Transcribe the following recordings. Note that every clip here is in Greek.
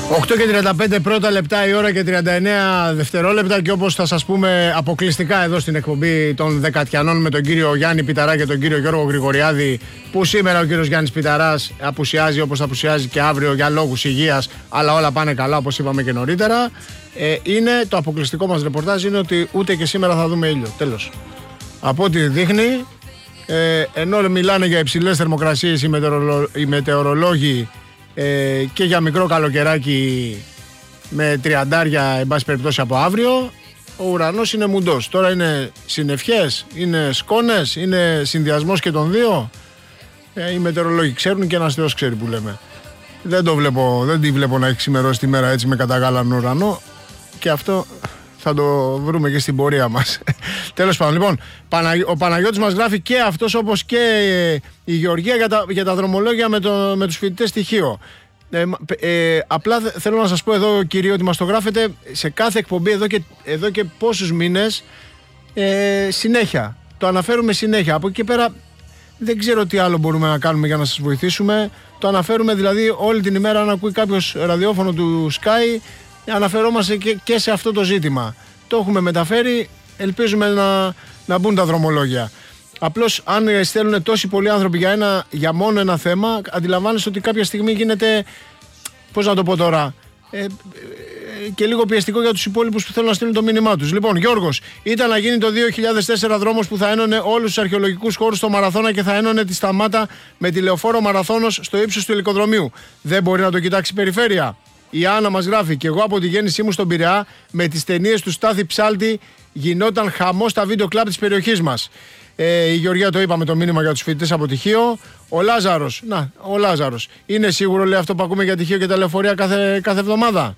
8:35 πρώτα λεπτά η ώρα και 39 δευτερόλεπτα, και όπως θα σας πούμε αποκλειστικά εδώ στην εκπομπή των Δεκατιανών με τον κύριο Γιάννη Πιταρά και τον κύριο Γιώργο Γρηγοριάδη, που σήμερα ο κύριος Γιάννης Πιταράς απουσιάζει όπως θα απουσιάζει και αύριο για λόγους υγείας, αλλά όλα πάνε καλά όπως είπαμε και νωρίτερα. Είναι το αποκλειστικό μας ρεπορτάζ είναι ότι ούτε και σήμερα θα δούμε ήλιο. Τέλος. Από ό,τι δείχνει, ενώ μιλάνε για υψηλές θερμοκρασίες οι μετεωρολόγοι, και για μικρό καλοκαιράκι με 30 εν πάση περιπτώσει από αύριο, ο ουρανός είναι μουντός. Τώρα είναι συννεφιές, είναι σκόνες, είναι συνδυασμός και των δύο. Οι μετεωρολόγοι ξέρουν και ένας Θεός ξέρει που λέμε. Δεν τη βλέπω να έχει ξημερώσει τη μέρα έτσι με καταγάλανο ουρανό, και αυτό θα το βρούμε και στην πορεία μας. Τέλος πάντων, λοιπόν, ο Παναγιώτης μας γράφει και αυτός, όπως και η Γεωργία, για τα δρομολόγια με τους φοιτητές στοιχείο. Απλά θέλω να σας πω εδώ, κύριε, ότι μας το γράφετε σε κάθε εκπομπή εδώ και πόσους μήνες, συνέχεια. Το αναφέρουμε συνέχεια. Από εκεί και πέρα δεν ξέρω τι άλλο μπορούμε να κάνουμε για να σας βοηθήσουμε. Το αναφέρουμε δηλαδή όλη την ημέρα. Αν ακούει κάποιος ραδιόφωνο του Sky, αναφερόμαστε και σε αυτό το ζήτημα. Το έχουμε μεταφέρει, ελπίζουμε να μπουν τα δρομολόγια. Απλώς, αν στέλνουν τόσοι πολλοί άνθρωποι για μόνο ένα θέμα, αντιλαμβάνεστε ότι κάποια στιγμή γίνεται, πώς να το πω τώρα, και λίγο πιεστικό για τους υπόλοιπους που θέλουν να στείλουν το μήνυμά τους. Λοιπόν, Γιώργος, ήταν να γίνει το 2004 δρόμος που θα ένωνε όλους τους αρχαιολογικούς χώρους στο Μαραθώνα και θα ένωνε τη Σταμάτα με τη Λεωφόρο Μαραθώνος στο ύψος του Ελικοδρομίου. Δεν μπορεί να το κοιτάξει η περιφέρεια? Η Άννα μας γράφει: και εγώ από τη γέννησή μου στον Πειραιά, με τις ταινίες του Στάθη Ψάλτη, γινόταν χαμός στα βίντεο κλαμπ της περιοχής μας. Η Γεωργία το είπαμε το μήνυμα για τους φοιτητές από Τυχείο. Ο Λάζαρος. Είναι σίγουρο, λέει, αυτό που ακούμε για Τυχείο και τα λεωφορεία κάθε εβδομάδα?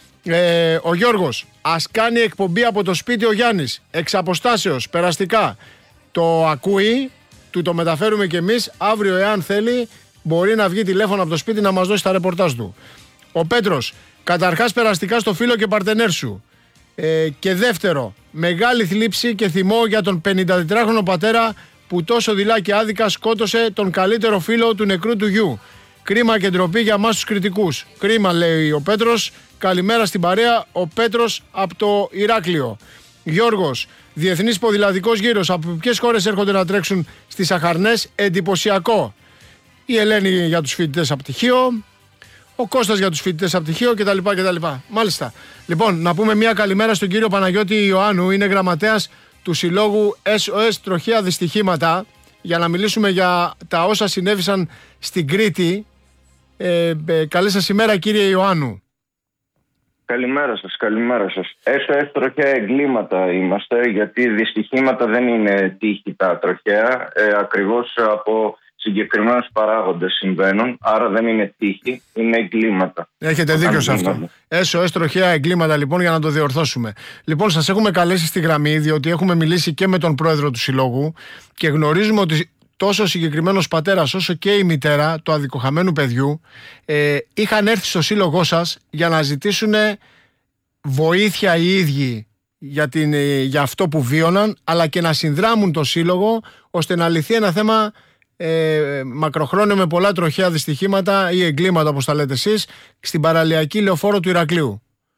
Ο Γιώργος: ας κάνει εκπομπή από το σπίτι ο Γιάννης, εξ αποστάσεως, περαστικά. Το ακούει, του το μεταφέρουμε κι εμείς. Αύριο, εάν θέλει, μπορεί να βγει τηλέφωνο από το σπίτι να μας δώσει τα ρεπορτάζ του. Ο Πέτρος: καταρχάς περαστικά στο φίλο και παρτενέρ σου. Και δεύτερο, μεγάλη θλίψη και θυμό για τον 54χρονο πατέρα που τόσο δειλά και άδικα σκότωσε τον καλύτερο φίλο του νεκρού του γιου. Κρίμα και ντροπή για εμάς τους κριτικούς. Κρίμα, λέει ο Πέτρος. Καλημέρα στην παρέα. Ο Πέτρος από το Ηράκλειο. Γιώργος: διεθνής ποδηλατικός γύρος. Από ποιες χώρες έρχονται να τρέξουν στις Αχαρνές? Εντυπωσιακό. Η Ελένη για τους φοιτητές από Τυχείο. Ο Κώστας για τους φοιτητές από Τυχείο κτλ. Μάλιστα. Λοιπόν, να πούμε μια καλημέρα στον κύριο Παναγιώτη Ιωάννου. Είναι γραμματέας του Συλλόγου SOS Τροχαία Δυστυχήματα, για να μιλήσουμε για τα όσα συνέβησαν στην Κρήτη. Καλή σας ημέρα, κύριε Ιωάννου. Καλημέρα σας. SOS Τροχαία Εγκλήματα είμαστε, γιατί δυστυχήματα δεν είναι τύχη τα τροχαία. Ακριβώς από συγκεκριμένους παράγοντες συμβαίνουν, άρα δεν είναι τύχη, είναι εγκλήματα. Έχετε δίκιο σε αυτό. SOS Τροχαία Εγκλήματα, λοιπόν, για να το διορθώσουμε. Λοιπόν, σας έχουμε καλέσει στη γραμμή, διότι έχουμε μιλήσει και με τον πρόεδρο του Συλλόγου και γνωρίζουμε ότι τόσο ο συγκεκριμένος πατέρας όσο και η μητέρα του αδικοχαμένου παιδιού είχαν έρθει στο σύλλογό σας για να ζητήσουν βοήθεια οι ίδιοι για αυτό που βίωναν, αλλά και να συνδράμουν το σύλλογο ώστε να λυθεί ένα θέμα μακροχρόνιο με πολλά τροχαία δυστυχήματα ή εγκλήματα, όπως τα λέτε εσείς, στην παραλιακή λεωφόρο του Ηρακλείου.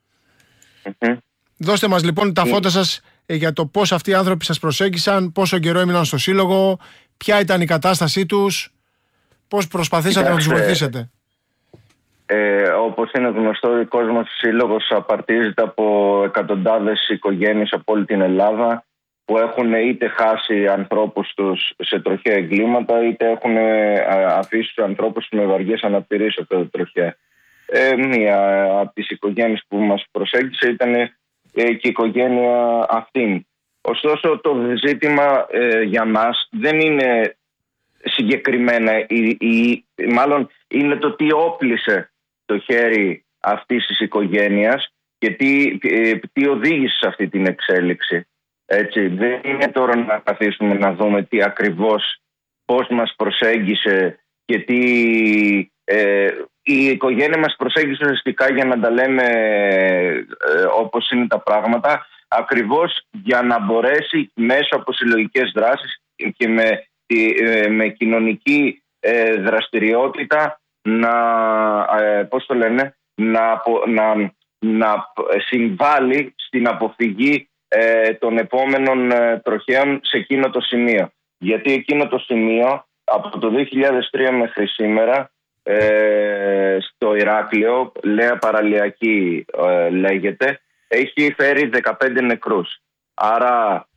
Δώστε μας λοιπόν τα φώτα σας για το πώς αυτοί οι άνθρωποι σας προσέγγισαν, πόσο καιρό έμειναν στο σύλλογο, ποια ήταν η κατάστασή τους, πώς προσπαθήσατε να τους βοηθήσετε. Όπως είναι γνωστό, ο δικός μας σύλλογος απαρτίζεται από εκατοντάδες οικογένειες από όλη την Ελλάδα, που έχουν είτε χάσει ανθρώπους τους σε τροχαία εγκλήματα, είτε έχουν αφήσει τους ανθρώπους με βαριές αναπηρίες από τα τροχαία. Μία από τις οικογένειες που μας προσέγγισε ήταν και η οικογένεια αυτήν. Ωστόσο, το ζήτημα για μας δεν είναι συγκεκριμένα, μάλλον είναι το τι όπλησε το χέρι αυτής της οικογένειας και τι οδήγησε σε αυτή την εξέλιξη. Έτσι, δεν είναι τώρα να καθίσουμε να δούμε τι ακριβώς, πώς μας προσέγγισε και τι... η οικογένεια μας προσέγγισε ουσιαστικά, για να τα λέμε όπως είναι τα πράγματα, ακριβώς για να μπορέσει μέσω από συλλογικές δράσεις και με κοινωνική δραστηριότητα να, να συμβάλλει στην αποφυγή των επόμενων τροχαίων σε εκείνο το σημείο. Γιατί εκείνο το σημείο από το 2003 μέχρι σήμερα στο Ηράκλειο, Λέα Παραλιακή λέγεται, έχει φέρει 15 νεκρούς. Άρα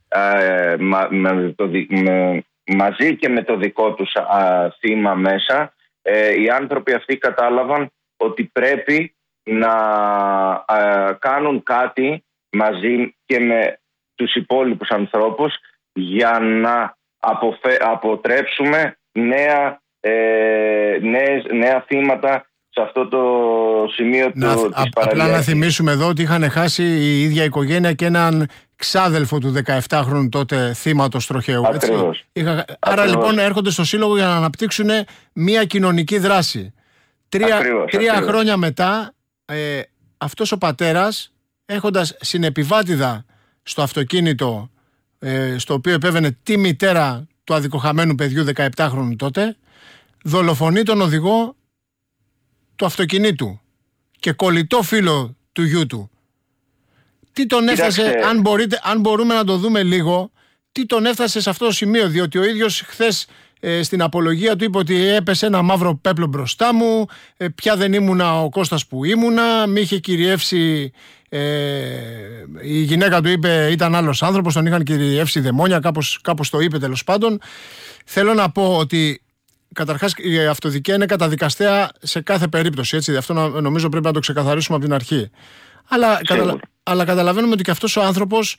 μαζί και με το δικό τους θύμα μέσα, οι άνθρωποι αυτοί κατάλαβαν ότι πρέπει να κάνουν κάτι μαζί και με τους υπόλοιπους ανθρώπους για να αποτρέψουμε νέα θύματα σε αυτό το σημείο της Παραλιακής. Απλά να θυμίσουμε εδώ ότι είχαν χάσει η ίδια οικογένεια και έναν ξάδελφο του 17χρονου τότε θύματος τροχαίου. Ακριβώς. Άρα λοιπόν έρχονται στο Σύλλογο για να αναπτύξουν μια κοινωνική δράση. Τρία χρόνια μετά αυτός ο πατέρας, έχοντας συνεπιβάτιδα στο αυτοκίνητο στο οποίο επέβαινε τη μητέρα του αδικοχαμένου παιδιού 17χρονου τότε, δολοφονεί τον οδηγό του αυτοκινήτου και κολλητό φίλο του γιού του. Τι τον έφτασε, αν μπορούμε να το δούμε λίγο, τι τον έφτασε σε αυτό το σημείο, διότι ο ίδιος χθες στην απολογία του είπε ότι έπεσε ένα μαύρο πέπλο μπροστά μου, πια δεν ήμουνα ο Κώστας που ήμουνα, μη είχε κυριεύσει, η γυναίκα του είπε ήταν άλλος άνθρωπος, τον είχαν κυριεύσει δαιμόνια, κάπως το είπε τέλος πάντων. Θέλω να πω ότι καταρχάς η αυτοδικία είναι καταδικαστέα σε κάθε περίπτωση, έτσι, αυτό νομίζω πρέπει να το ξεκαθαρίσουμε από την αρχή. Αλλά καταλαβαίνουμε ότι και αυτός ο άνθρωπος,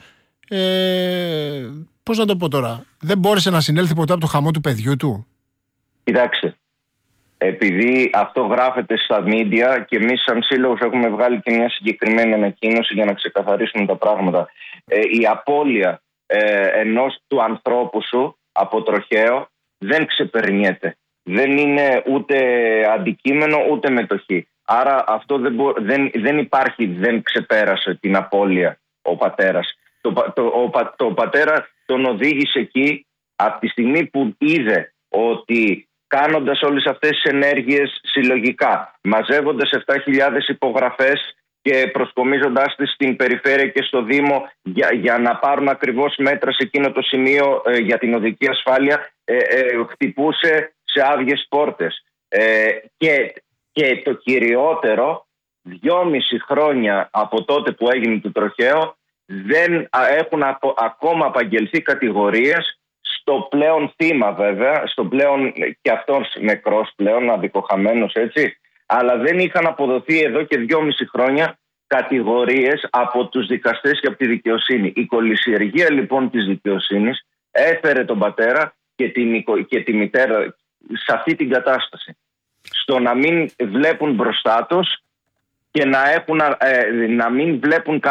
πώς να το πω τώρα, δεν μπόρεσε να συνέλθει ποτέ από το χαμό του παιδιού του. Κοιτάξτε, επειδή αυτό γράφεται στα media και εμείς σαν σύλλογος έχουμε βγάλει και μια συγκεκριμένη ανακοίνωση για να ξεκαθαρίσουμε τα πράγματα. Η απώλεια ενός του ανθρώπου σου από τροχαίο δεν ξεπερνιέται. Δεν είναι ούτε αντικείμενο ούτε μετοχή. Άρα αυτό δεν υπάρχει, δεν ξεπέρασε την απώλεια ο πατέρας. Το πατέρα τον οδήγησε εκεί από τη στιγμή που είδε ότι κάνοντας όλες αυτές τις ενέργειες συλλογικά, μαζεύοντας 7.000 υπογραφές και προσκομίζοντάς τις στην περιφέρεια και στο Δήμο για να πάρουν ακριβώς μέτρα σε εκείνο το σημείο για την οδική ασφάλεια, χτυπούσε σε άδειες πόρτες. Και το κυριότερο, 2,5 χρόνια από τότε που έγινε το τροχαίο, δεν έχουν ακόμα απαγγελθεί κατηγορίες στο πλέον θύμα, βέβαια, στο πλέον και αυτός νεκρός πλέον, αδικοχαμένος, έτσι, αλλά δεν είχαν αποδοθεί εδώ και 2,5 χρόνια κατηγορίες από τους δικαστές και από τη δικαιοσύνη. Η κολυσιεργία λοιπόν της δικαιοσύνης έφερε τον πατέρα και τη μητέρα σε αυτή την κατάσταση. Στο να μην βλέπουν μπροστά τους και να μην βλέπουν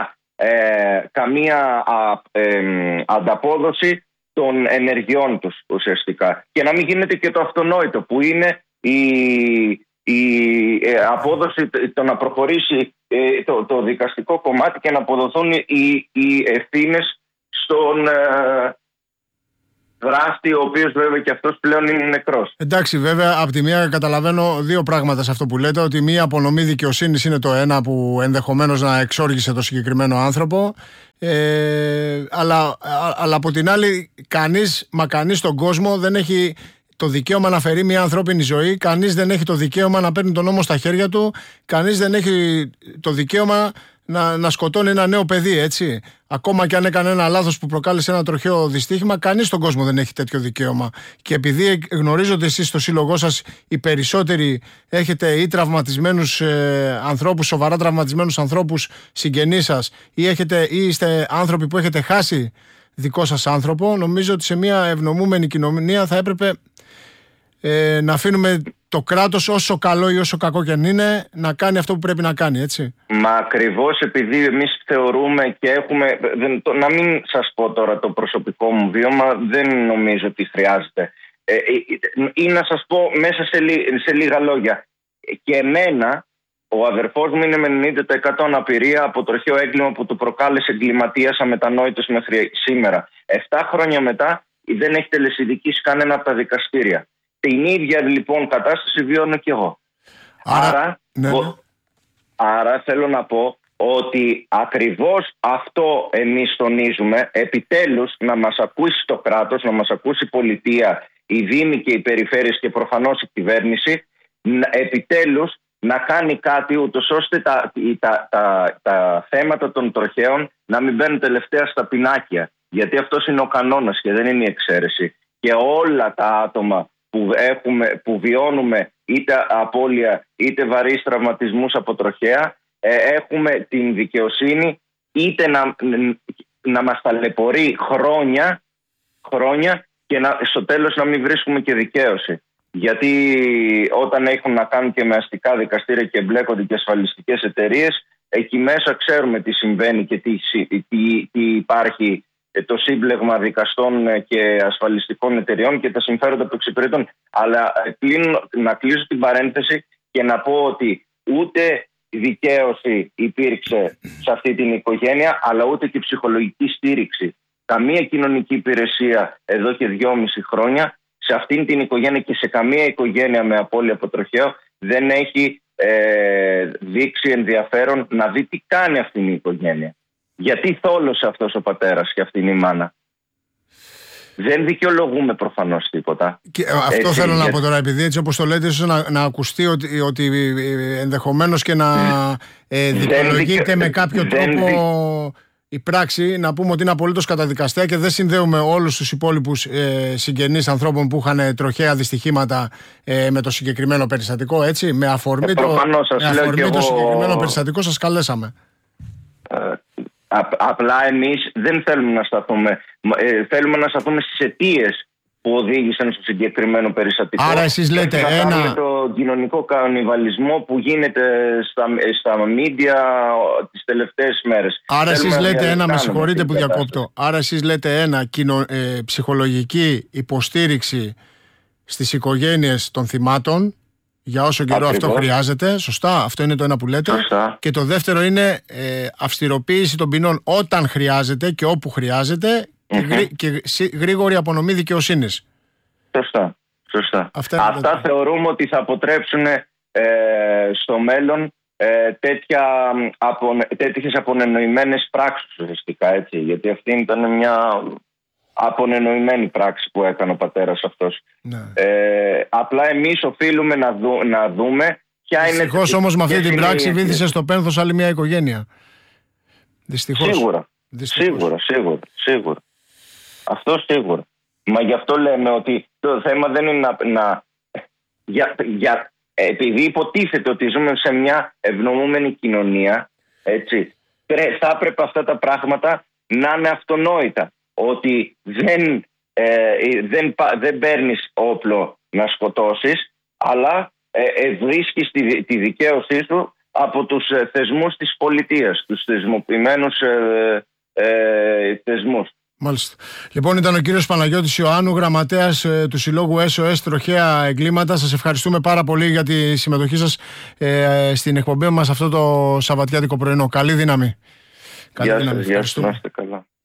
καμία ανταπόδοση των ενεργειών τους ουσιαστικά. Και να μην γίνεται και το αυτονόητο που είναι η απόδοση, το να προχωρήσει το δικαστικό κομμάτι και να αποδοθούν οι ευθύνες στον δράστη, ο οποίος βέβαια και αυτός πλέον είναι νεκρός. Εντάξει, βέβαια, από τη μία καταλαβαίνω δύο πράγματα σε αυτό που λέτε. Ότι μία απονομή δικαιοσύνης είναι το ένα που ενδεχομένως να εξόργησε το συγκεκριμένο άνθρωπο. Αλλά από την άλλη, κανείς στον κόσμο δεν έχει το δικαίωμα να φερεί μια ανθρώπινη ζωή. Κανείς δεν έχει το δικαίωμα να παίρνει τον νόμο στα χέρια του. Κανείς δεν έχει το δικαίωμα να σκοτώνει ένα νέο παιδί, έτσι. Ακόμα και αν έκανε ένα λάθος που προκάλεσε ένα τροχαίο δυστύχημα, κανείς στον κόσμο δεν έχει τέτοιο δικαίωμα. Και επειδή γνωρίζω ότι εσείς στο σύλλογό σας οι περισσότεροι έχετε ή τραυματισμένους ανθρώπους, σοβαρά τραυματισμένους ανθρώπους συγγενείς σας, ή είστε άνθρωποι που έχετε χάσει δικό σας άνθρωπο, νομίζω ότι σε μια ευνομούμενη κοινωνία θα έπρεπε να αφήνουμε το κράτος, όσο καλό ή όσο κακό και αν είναι, να κάνει αυτό που πρέπει να κάνει, έτσι. Μα ακριβώς επειδή εμείς θεωρούμε και έχουμε, να μην σας πω τώρα το προσωπικό μου βίωμα, δεν νομίζω ότι χρειάζεται, ή να σας πω μέσα σε λίγα λόγια. Και εμένα, ο αδερφός μου είναι με 90% αναπηρία από τροχαίο έγκλημα που του προκάλεσε εγκληματίας αμετανόητος μέχρι σήμερα. 7 χρόνια μετά δεν έχει τελεσιδικήσει κανένα από τα δικαστήρια. Την ίδια λοιπόν κατάσταση βιώνω κι εγώ. Άρα ναι. Άρα θέλω να πω ότι ακριβώς αυτό εμείς τονίζουμε, επιτέλους να μας ακούσει το κράτος, να μας ακούσει η πολιτεία, οι δήμοι και οι περιφέρειες και προφανώς η κυβέρνηση, επιτέλους να κάνει κάτι ούτως ώστε τα θέματα των τροχαίων να μην μπαίνουν τελευταία στα πινάκια. Γιατί αυτός είναι ο κανόνας και δεν είναι η εξαίρεση. Και όλα τα άτομα που βιώνουμε είτε απώλεια είτε βαρύς τραυματισμούς από τροχαία, έχουμε την δικαιοσύνη είτε να μας ταλαιπωρεί χρόνια και στο τέλος να μην βρίσκουμε και δικαίωση. Γιατί όταν έχουν να κάνουν και με αστικά δικαστήρια και εμπλέκονται και ασφαλιστικές εταιρείες, εκεί μέσα ξέρουμε τι συμβαίνει και τι υπάρχει το σύμπλεγμα δικαστών και ασφαλιστικών εταιρεών και τα συμφέροντα που εξυπηρετούν. Αλλά να κλείσω την παρένθεση και να πω ότι ούτε δικαίωση υπήρξε σε αυτή την οικογένεια, αλλά ούτε και ψυχολογική στήριξη. Καμία κοινωνική υπηρεσία εδώ και 2,5 χρόνια σε αυτήν την οικογένεια και σε καμία οικογένεια με απώλεια από τροχαίο δεν έχει δείξει ενδιαφέρον να δει τι κάνει αυτή η οικογένεια. Γιατί θόλωσε αυτός ο πατέρας και αυτή η μάνα. Δεν δικαιολογούμε προφανώς τίποτα. Και αυτό θέλω να πω τώρα, επειδή έτσι όπως το λέτε, ίσως να ακουστεί ότι ενδεχομένως και να δικαιολογείται με κάποιο τρόπο η πράξη, να πούμε ότι είναι απολύτως καταδικαστέα και δεν συνδέουμε όλους τους υπόλοιπους συγγενείς ανθρώπων που είχαν τροχαία δυστυχήματα με το συγκεκριμένο περιστατικό, έτσι. Με αφορμή το συγκεκριμένο περιστατικό σας καλέσαμε. Απλά εμείς δεν θέλουμε να σταθούμε. Θέλουμε να σταθούμε στις αιτίες που οδήγησαν στο συγκεκριμένο περιστατικό. Άρα εσείς λέτε με το κοινωνικό κανιβαλισμό που γίνεται στα μίντια τις τελευταίες μέρες. Άρα εσείς λέτε με συγχωρείτε που διακόπτω. Άρα εσείς λέτε ψυχολογική υποστήριξη στις οικογένειες των θυμάτων για όσο καιρό αυτό χρειάζεται. Σωστά, αυτό είναι το ένα που λέτε. Σωστά. Και το δεύτερο είναι αυστηροποίηση των ποινών όταν χρειάζεται και όπου χρειάζεται και γρήγορη απονομή δικαιοσύνης. Σωστά. Αυτά θεωρούμε ότι θα αποτρέψουν στο μέλλον τέτοιες απονενοημένες πράξεις ουσιαστικά, έτσι. Γιατί αυτή ήταν μια απονενοημένη πράξη που έκανε ο πατέρας αυτός. Ναι. Απλά εμείς οφείλουμε να δούμε ποια είναι... Δυστυχώς όμως με αυτή την πράξη βήθησε στο πένθος άλλη μια οικογένεια. Δυστυχώς. Σίγουρα. Αυτό σίγουρα. Μα γι' αυτό λέμε ότι το θέμα δεν είναι επειδή υποτίθεται ότι ζούμε σε μια ευνομούμενη κοινωνία, έτσι, θα έπρεπε αυτά τα πράγματα να είναι αυτονόητα. Ότι δεν παίρνεις όπλο να σκοτώσεις, αλλά βρίσκεις τη δικαίωσή σου από τους θεσμούς της πολιτείας, τους θεσμοποιημένους θεσμούς. Μάλιστα. Λοιπόν, ήταν ο κύριος Παναγιώτης Ιωάννου, γραμματέας του Συλλόγου SOS Τροχαία Εγκλήματα. Σας ευχαριστούμε πάρα πολύ για τη συμμετοχή σας στην εκπομπή μας αυτό το σαββατιάτικο πρωινό. Καλή δύναμη. Γεια σας, να είστε καλά.